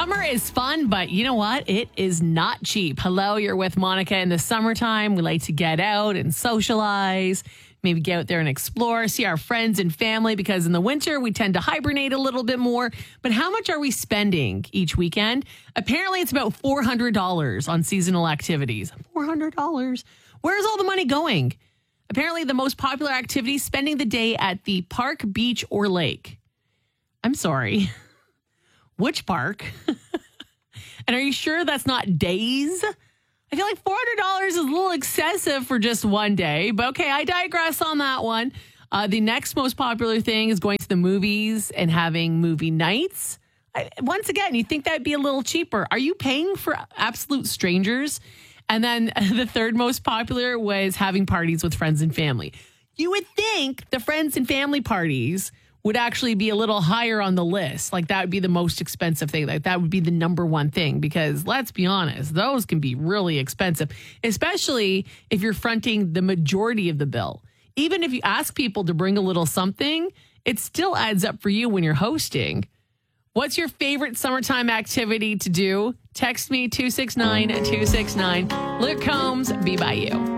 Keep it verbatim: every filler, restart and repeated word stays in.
Summer is fun, but you know what? It is not cheap. Hello, you're with Monica. In the summertime, we like to get out and socialize, maybe get out there and explore, see our friends and family, because in the winter, we tend to hibernate a little bit more. But how much are we spending each weekend? Apparently, it's about four hundred dollars on seasonal activities. four hundred dollars. Where's all the money going? Apparently, the most popular activity, spending the day at the park, beach, or lake. I'm sorry. Which park? And are you sure that's not days? I feel like four hundred dollars is a little excessive for just one day. But okay, I digress on that one. Uh, the next most popular thing is going to the movies and having movie nights. I, once again, you think that'd be a little cheaper. Are you paying for absolute strangers? And then the third most popular was having parties with friends and family. You would think the friends and family parties would actually be a little higher on the list. Like that would be the most expensive thing. Like that would be the number one thing, because let's be honest, those can be really expensive, especially if you're fronting the majority of the bill. Even if you ask people to bring a little something, it still adds up for you when you're hosting. What's your favorite summertime activity to do? Text me two six nine two six nine. Luke Combs, Be By You.